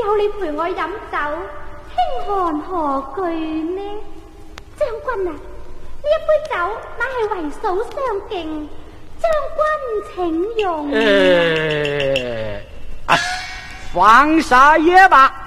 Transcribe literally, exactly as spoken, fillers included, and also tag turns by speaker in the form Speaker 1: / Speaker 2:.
Speaker 1: 有你陪我飲酒，輕寒何懼呢？將軍啊，呢一杯酒乃係為嫂相敬，將軍請用。
Speaker 2: 呃，啊，放下也罷。